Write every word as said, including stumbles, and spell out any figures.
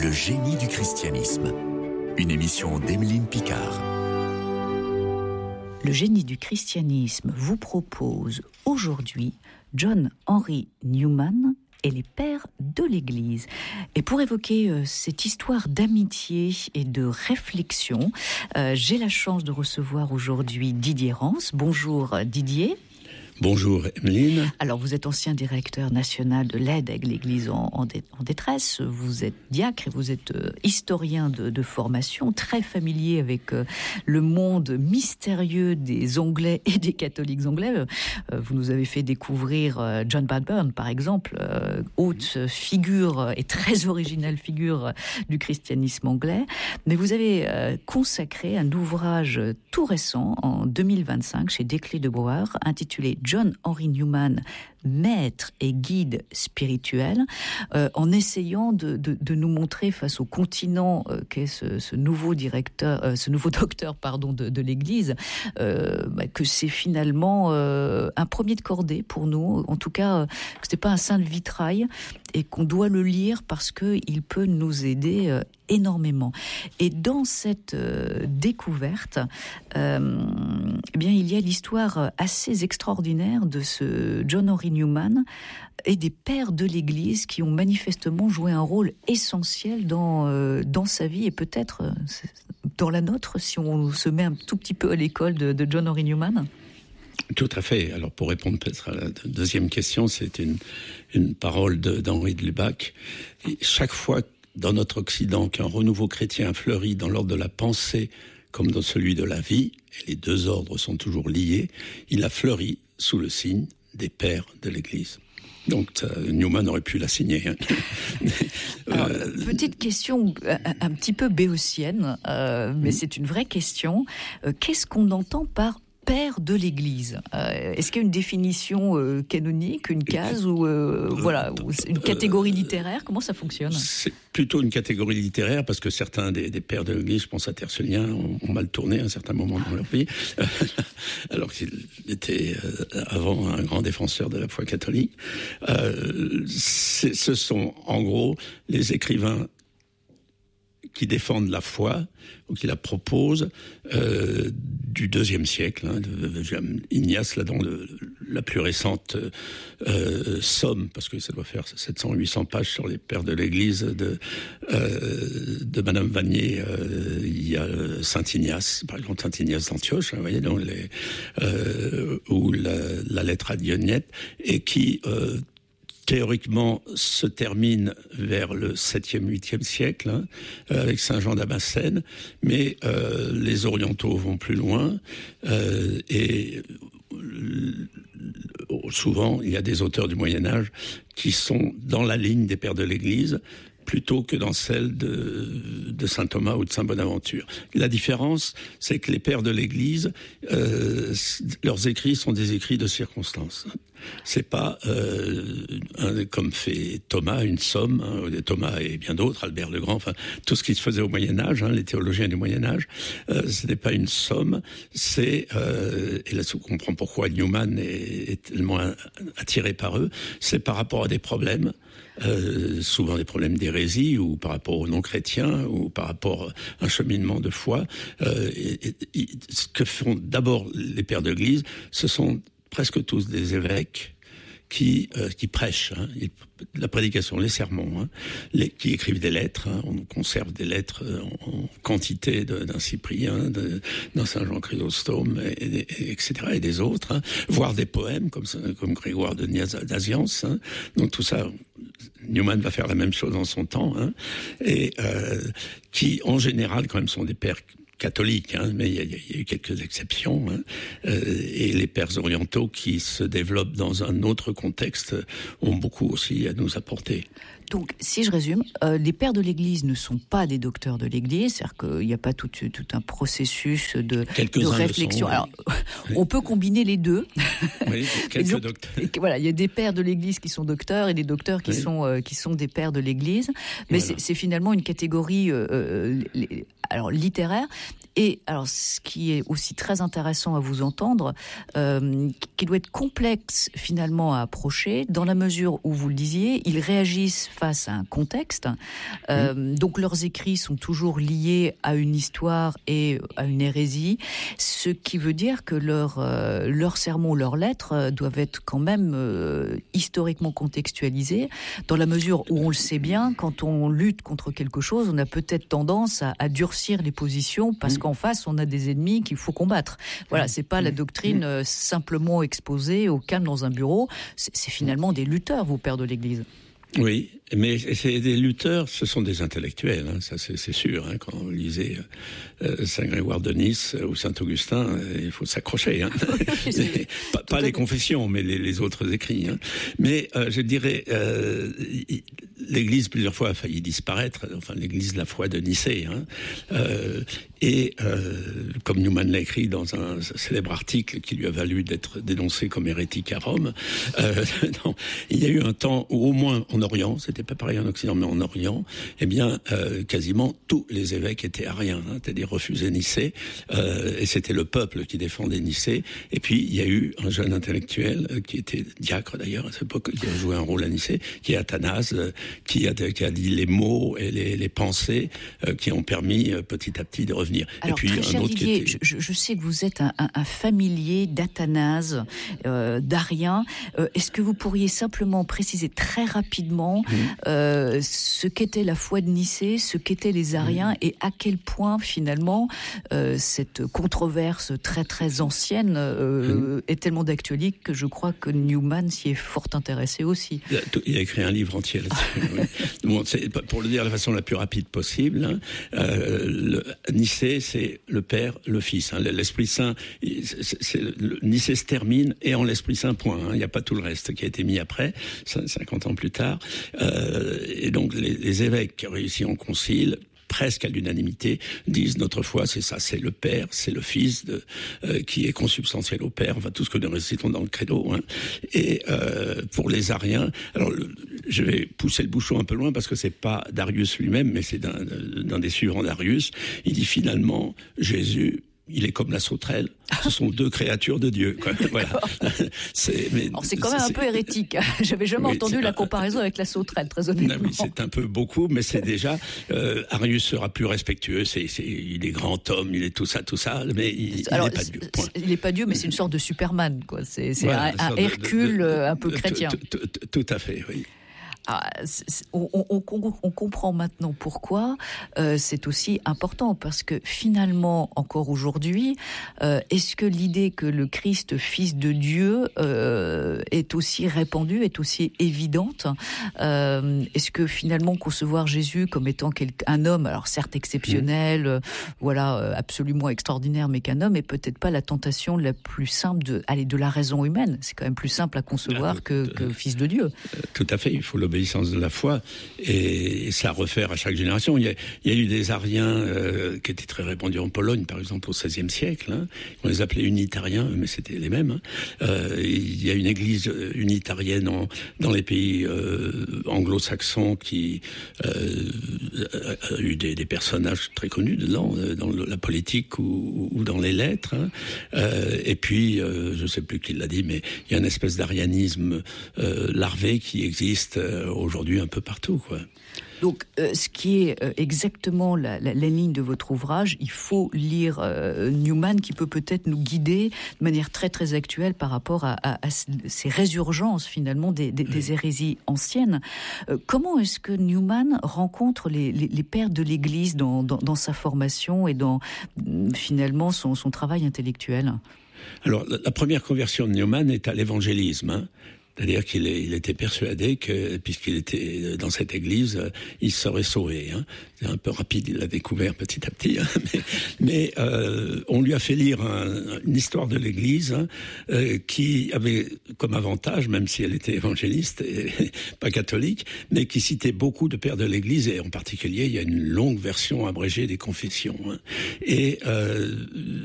Le génie du christianisme. Une émission d'Emeline Picard. Le génie du christianisme vous propose aujourd'hui John Henry Newman et les pères de l'Église. Et pour évoquer euh, cette histoire d'amitié et de réflexion, euh, j'ai la chance de recevoir aujourd'hui Didier Rance. Bonjour Didier. Bonjour Emeline. Alors vous êtes ancien directeur national de l'aide à l'Église en, en, dé, en détresse, vous êtes diacre et vous êtes euh, historien de, de formation, très familier avec euh, le monde mystérieux des Anglais et des catholiques anglais. Euh, vous nous avez fait découvrir euh, John Bradburn par exemple, euh, haute figure et très originale figure du christianisme anglais. Mais vous avez euh, consacré un ouvrage tout récent en deux mille vingt-cinq chez Desclés de Brouwer intitulé John Henry Newman, maître et guide spirituel, euh, en essayant de, de, de nous montrer face au continent euh, qu'est ce, ce nouveau directeur, euh, ce nouveau docteur pardon de, de l'Église, euh, bah, que c'est finalement euh, un premier de cordée pour nous. En tout cas, euh, que c'est pas un saint de vitrail et qu'on doit le lire parce que il peut nous aider euh, énormément. Et dans cette euh, découverte, euh, eh bien, il y a l'histoire assez extraordinaire de ce John Henry Newman et des pères de l'Église qui ont manifestement joué un rôle essentiel dans, euh, dans sa vie et peut-être euh, dans la nôtre si on se met un tout petit peu à l'école de, de John Henry Newman. Tout à fait. Alors pour répondre peut-être à la deuxième question, c'est une, une parole de, d'Henri de Lubac. Et chaque fois dans notre Occident qu'un renouveau chrétien fleurit dans l'ordre de la pensée comme dans celui de la vie, et les deux ordres sont toujours liés, il a fleuri sous le signe des pères de l'Église. Donc euh, Newman aurait pu la signer. Hein. Alors, euh, petite question un, un petit peu béotienne, euh, mais oui. C'est une vraie question. Euh, qu'est-ce qu'on entend par père de l'Église? euh, Est-ce qu'il y a une définition euh, canonique, une case ou euh, euh, voilà, ou une catégorie littéraire? Comment ça fonctionne? C'est plutôt une catégorie littéraire parce que certains des, des pères de l'Église, je pense à Tertullien, ont, ont mal tourné à un certain moment dans leur vie, alors qu'il était euh, avant un grand défenseur de la foi catholique. Euh, ce sont en gros les écrivains qui défendent la foi ou qui la proposent euh, du deuxième siècle. Hein, de, de, Ignace, là, dans le, la plus récente euh, somme, parce que ça doit faire sept cents à huit cents pages sur les pères de l'Église de, euh, de Madame Vanier. Euh, il y a Saint Ignace, par exemple Saint Ignace d'Antioche, hein, vous voyez, donc les, euh, ou la, la lettre à Dionyette, et qui euh, théoriquement se termine vers le septième, huitième siècle, hein, avec Saint Jean Damascène, mais euh, les orientaux vont plus loin, euh, et euh, souvent il y a des auteurs du Moyen-Âge qui sont dans la ligne des pères de l'Église, plutôt que dans celle de, de saint Thomas ou de saint Bonaventure. La différence, c'est que les pères de l'Église, euh, leurs écrits sont des écrits de circonstance. C'est pas euh, un, comme fait Thomas, une somme, hein, Thomas et bien d'autres, Albert le Grand, enfin tout ce qui se faisait au Moyen-Âge, hein, les théologiens du Moyen-Âge, euh, ce n'est pas une somme, c'est, euh, et là on comprend pourquoi Newman est, est tellement attiré par eux, c'est par rapport à des problèmes, Euh, souvent des problèmes d'hérésie ou par rapport aux non-chrétiens ou par rapport à un cheminement de foi. Euh, et, et, et, ce que font d'abord les pères de l'Église, ce sont presque tous des évêques qui, euh, qui prêchent, hein, la prédication, les sermons, hein, les, qui écrivent des lettres. Hein, on conserve des lettres en, en quantité de, d'un Cyprien, de, d'un Saint Jean Chrysostome, et, et, et, etc., et des autres, hein, voire des poèmes comme, comme Grégoire de Nazianze. Hein. Donc tout ça, Newman va faire la même chose en son temps, hein, et euh, qui, en général, quand même, sont des pères catholiques, hein, mais il y, y a eu quelques exceptions, hein, euh, et les pères orientaux qui se développent dans un autre contexte ont beaucoup aussi à nous apporter. Donc, si je résume, euh, les pères de l'Église ne sont pas des docteurs de l'Église, c'est-à-dire qu'il n'y a pas tout, tout un processus de, de réflexion. Sont, oui. Alors, oui. On peut combiner les deux. Oui, quelques donc, docteurs. Voilà, il y a des pères de l'Église qui sont docteurs et des docteurs qui, oui. sont, euh, qui sont des pères de l'Église, mais voilà. c'est, c'est finalement une catégorie euh, les, alors, littéraire. Et alors, ce qui est aussi très intéressant à vous entendre, euh, qui doit être complexe finalement à approcher, dans la mesure où, vous le disiez, ils réagissent face à un contexte. Euh, mmh. Donc leurs écrits sont toujours liés à une histoire et à une hérésie, ce qui veut dire que leurs euh, leurs sermons, leurs lettres euh, doivent être quand même euh, historiquement contextualisés, dans la mesure où on le sait bien, quand on lutte contre quelque chose, on a peut-être tendance à, à durcir les positions parce mmh. qu'en face on a des ennemis qu'il faut combattre. Voilà, c'est pas mmh. la doctrine euh, simplement exposée au calme dans un bureau, c'est, c'est finalement des lutteurs, vos pères de l'Église. Oui, mais c'est des lutteurs, ce sont des intellectuels, hein, ça c'est, c'est sûr. Hein, quand on lisait euh, Saint Grégoire de Nice ou Saint Augustin, euh, il faut s'accrocher. Hein. mais, pas pas les confessions, mais les, les autres écrits. Hein. Mais euh, je dirais, euh, l'Église plusieurs fois a failli disparaître. Enfin, l'Église de la foi de Nicée. Hein. Euh, et euh, comme Newman l'a écrit dans un célèbre article qui lui a valu d'être dénoncé comme hérétique à Rome, euh, non, il y a eu un temps où au moins en Orient, c'était pas pareil en Occident, mais en Orient, eh bien, euh, quasiment tous les évêques étaient ariens, hein, c'est-à-dire refusaient Nicée, euh, et c'était le peuple qui défendait Nicée. Et puis, il y a eu un jeune intellectuel, euh, qui était diacre d'ailleurs à cette époque, qui a joué un rôle à Nicée, qui est Athanase, euh, qui, a, qui a dit les mots et les, les pensées euh, qui ont permis euh, petit à petit de revenir. Alors, et puis, très cher un autre Didier, qui était... je, je sais que vous êtes un, un, un familier d'Athanase, euh, d'Arien. Euh, est-ce que vous pourriez simplement préciser très rapidement mmh. euh, ce qu'était la foi de Nicée, ce qu'étaient les Ariens, mmh. et à quel point finalement euh, cette controverse très très ancienne euh, mmh. est tellement d'actualité que je crois que Newman s'y est fort intéressé aussi. Il a, il a écrit un livre entier là-dessus. oui. Bon, c'est, pour le dire de la façon la plus rapide possible, hein, euh, le, Nicée, c'est le Père, le Fils. Hein. L'Esprit Saint, c'est, c'est, le, Nicée se termine et en l'Esprit Saint, point. Il hein. n'y a pas tout le reste qui a été mis après, cinquante ans plus tard. Euh, et donc, les, les évêques qui ont réussi en concile, presque à l'unanimité, disent notre foi, c'est ça, c'est le Père, c'est le Fils de, euh, qui est consubstantiel au Père, enfin tout ce que nous récitons dans le credo. Hein. Et euh, pour les Ariens, alors le, je vais pousser le bouchon un peu loin parce que c'est pas Darius lui-même, mais c'est d'un, d'un des suivants d'Arius. Il dit finalement, Jésus, il est comme la sauterelle. Ce sont deux créatures de Dieu. Quoi. Voilà. C'est, mais, Alors c'est quand même c'est, un peu hérétique. J'avais jamais oui, entendu la un... comparaison avec la sauterelle, très honnêtement. Non, oui, c'est un peu beaucoup, mais c'est déjà... Euh, Arius sera plus respectueux. C'est, c'est, il est grand homme, il est tout ça, tout ça, mais il n'est pas Dieu. Point. Il n'est pas Dieu, mais c'est une sorte de Superman. Quoi. C'est, c'est voilà, un, un Hercule de, de, de, un peu chrétien. Tout, tout, tout à fait, oui. Ah, on, on, on, on comprend maintenant pourquoi euh, c'est aussi important, parce que finalement, encore aujourd'hui, euh, est-ce que l'idée que le Christ, Fils de Dieu, euh, est aussi répandue, est aussi évidente euh, Est-ce que finalement concevoir Jésus comme étant un homme, alors certes exceptionnel, euh, voilà, euh, absolument extraordinaire, mais qu'un homme, est peut-être pas la tentation la plus simple de, allez, de la raison humaine. C'est quand même plus simple à concevoir que, que Fils de Dieu. Tout à fait, il faut le l'obéissance de la foi, et c'est à refaire à chaque génération. Il y a, il y a eu des Ariens euh, qui étaient très répandus en Pologne, par exemple au seizième siècle. Hein. On les appelait unitariens, mais c'était les mêmes. Hein. Euh, il y a une église unitarienne en, dans les pays euh, anglo-saxons qui euh, a eu des, des personnages très connus dedans, dans la politique ou, ou dans les lettres. Hein. Euh, et puis, euh, je ne sais plus qui l'a dit, mais il y a une espèce d'arianisme euh, larvé qui existe euh, aujourd'hui un peu partout, quoi. Donc, euh, ce qui est euh, exactement la, la, la ligne de votre ouvrage, il faut lire euh, Newman, qui peut peut-être nous guider de manière très très actuelle par rapport à, à, à ces résurgences finalement des, des, des hérésies anciennes. Euh, comment est-ce que Newman rencontre les, les, les pères de l'Église dans, dans, dans sa formation et dans finalement son, son travail intellectuel ? Alors, la, la première conversion de Newman est à l'évangélisme, hein. C'est-à-dire qu'il est, il était persuadé que, puisqu'il était dans cette église, il serait sauvé. Hein. C'est un peu rapide, il l'a découvert petit à petit. Hein. Mais, mais euh, on lui a fait lire un, une histoire de l'église hein, euh, qui avait comme avantage, même si elle était évangéliste et pas catholique, mais qui citait beaucoup de pères de l'église, et en particulier, il y a une longue version abrégée des confessions. Hein. Et euh,